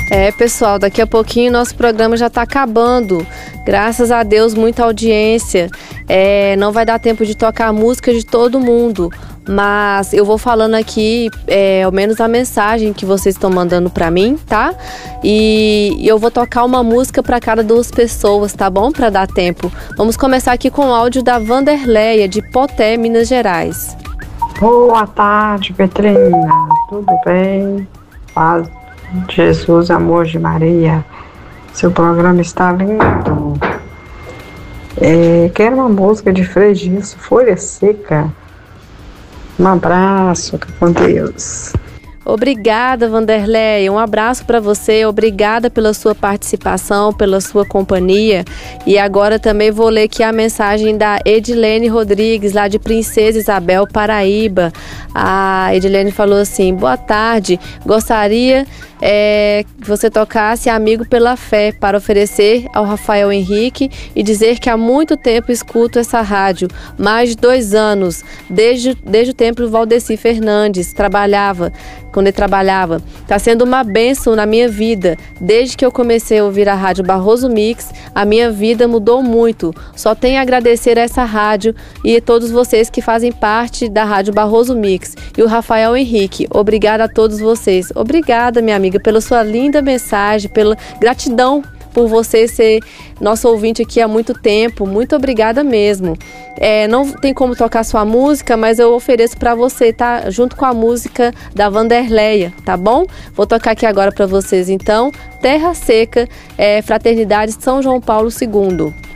Pessoal, daqui a pouquinho nosso programa já está acabando. Graças a Deus, muita audiência. Não vai dar tempo de tocar a música de todo mundo, mas eu vou falando aqui, ao menos a mensagem que vocês estão mandando para mim, tá? E eu vou tocar uma música para cada duas pessoas, tá bom? Para dar tempo. Vamos começar aqui com o áudio da Vanderleia, de Poté, Minas Gerais. Boa tarde, Petrina. Tudo bem? Paz de Jesus, amor de Maria. Seu programa está lindo. Quero uma música de Frei Gilson, Folha Seca. Um abraço, fica com Deus. Obrigada, Vanderleia. Um abraço para você. Obrigada pela sua participação, pela sua companhia. E agora também vou ler aqui a mensagem da Edilene Rodrigues, lá de Princesa Isabel, Paraíba. A Edilene falou assim: boa tarde, gostaria que você tocasse Amigo pela Fé para oferecer ao Rafael Henrique e dizer que há muito tempo escuto essa rádio, mais de 2 anos, desde o tempo do Valdeci Fernandes, quando ele trabalhava. Está sendo uma bênção na minha vida. Desde que eu comecei a ouvir a Rádio Barroso Mix, a minha vida mudou muito. Só tenho a agradecer a essa rádio e a todos vocês que fazem parte da Rádio Barroso Mix. E o Rafael Henrique, obrigada a todos vocês. Obrigada, minha amiga, pela sua linda mensagem, pela gratidão por você ser nosso ouvinte aqui há muito tempo. Muito obrigada mesmo. Não tem como tocar sua música, mas eu ofereço para você, tá? Junto com a música da Vanderleia, tá bom? Vou tocar aqui agora para vocês, então, Terra Seca, Fraternidade São João Paulo II.